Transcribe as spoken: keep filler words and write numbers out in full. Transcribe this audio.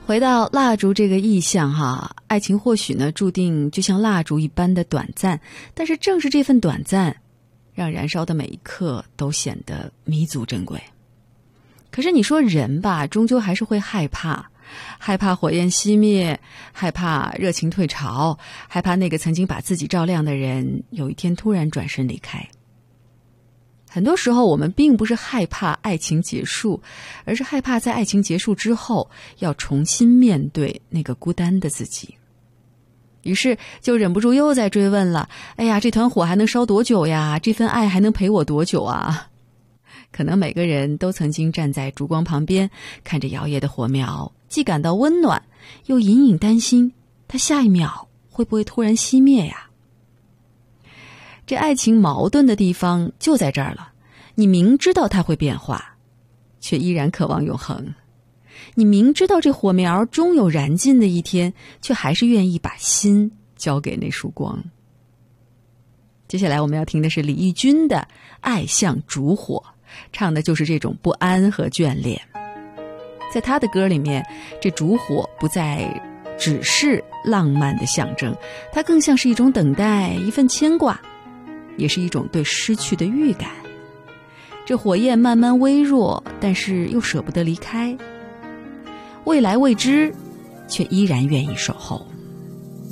回到蜡烛这个意象哈，爱情或许呢注定就像蜡烛一般的短暂，但是正是这份短暂，让燃烧的每一刻都显得弥足珍贵。可是你说人吧，终究还是会害怕，害怕火焰熄灭，害怕热情退潮，害怕那个曾经把自己照亮的人有一天突然转身离开。很多时候我们并不是害怕爱情结束，而是害怕在爱情结束之后要重新面对那个孤单的自己。于是就忍不住又在追问了，哎呀，这团火还能烧多久呀？这份爱还能陪我多久啊？可能每个人都曾经站在烛光旁边，看着摇曳的火苗，既感到温暖，又隐隐担心它下一秒会不会突然熄灭呀？这爱情矛盾的地方就在这儿了，你明知道它会变化，却依然渴望永恒。你明知道这火苗终有燃尽的一天，却还是愿意把心交给那束光。接下来我们要听的是李翊君的《爱像烛火》，唱的就是这种不安和眷恋。在他的歌里面，这烛火不再只是浪漫的象征，它更像是一种等待，一份牵挂，也是一种对失去的预感。这火焰慢慢微弱，但是又舍不得离开，未来未知，却依然愿意守候。